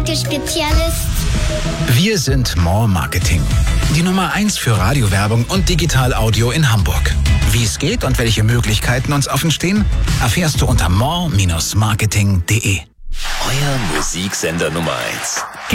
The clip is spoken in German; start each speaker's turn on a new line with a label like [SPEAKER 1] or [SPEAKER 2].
[SPEAKER 1] Der Spezialist.
[SPEAKER 2] Wir sind More Marketing. Die Nummer 1 für Radiowerbung und Digital-Audio in Hamburg. Wie es geht und welche Möglichkeiten uns offen stehen, erfährst du unter more-marketing.de.
[SPEAKER 3] Euer Musiksender Nummer 1.